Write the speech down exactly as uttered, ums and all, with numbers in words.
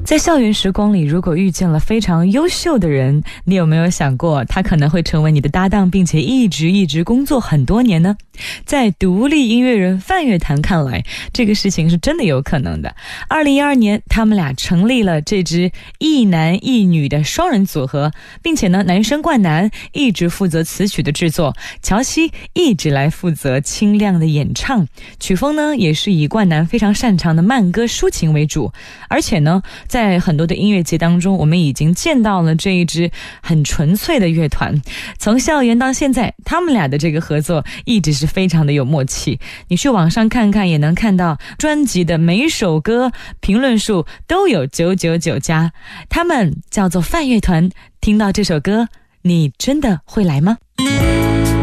在校园时光里，如果遇见了非常优秀的人，你有没有想过他可能会成为你的搭档，并且一直一直工作很多年呢？在独立音乐人范乐团看来，这个事情是真的有可能的。二零一二年，他们俩成立了这支一男一女的双人组合，并且呢，男生冠南一直负责词曲的制作，乔西一直来负责清亮的演唱，曲风呢也是以冠南非常擅长的慢歌抒情为主。而且呢，在很多的音乐节当中，我们已经见到了这一支很纯粹的乐团。从校园到现在，他们俩的这个合作一直是非常的有默契。你去网上看看，也能看到专辑的每首歌评论数都有九百九十九加。他们叫做范乐团，听到这首歌，你真的会来吗？